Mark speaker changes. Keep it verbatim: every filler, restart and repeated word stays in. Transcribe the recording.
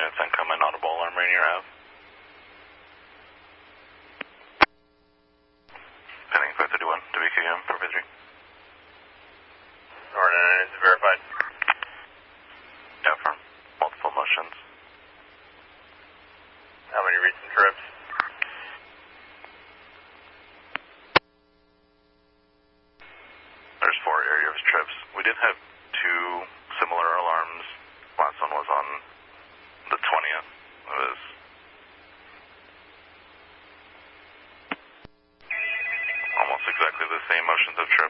Speaker 1: units incoming, audible alarm Rainier Ave. Pending five thirty-one, W K M four five three.
Speaker 2: Ordinance verified.
Speaker 1: Yeah, from multiple motions.
Speaker 2: How many recent trips?
Speaker 1: There's four area of trips. We did have two similar alarms. Last one was on the twentieth. It was almost exactly the same motions of trip.